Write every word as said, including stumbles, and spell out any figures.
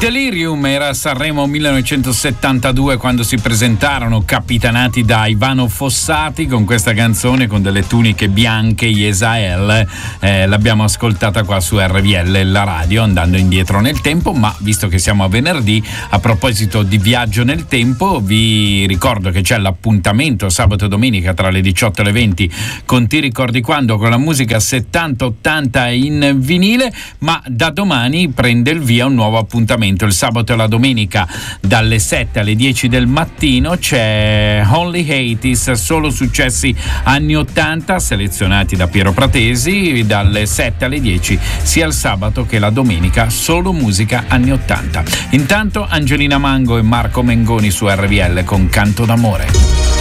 Delirium era a Sanremo millenovecentosettantadue quando si presentarono, capitanati da Ivano Fossati con questa canzone con delle tuniche bianche, Yesael. Eh, l'abbiamo ascoltata qua su R V L, la radio, andando indietro nel tempo. Ma visto che siamo a venerdì, a proposito di viaggio nel tempo, vi ricordo che c'è l'appuntamento sabato e domenica tra le diciotto e le venti con Ti ricordi quando, con la musica settanta ottanta in vinile. Ma da domani prende il via un nuovo appuntamento. Il sabato e la domenica dalle sette alle dieci del mattino c'è Only ottanta, solo successi anni ottanta selezionati da Piero Pratesi, dalle sette alle dieci sia il sabato che la domenica, solo musica anni ottanta. Intanto Angelina Mango e Marco Mengoni su R V L con Canto d'amore.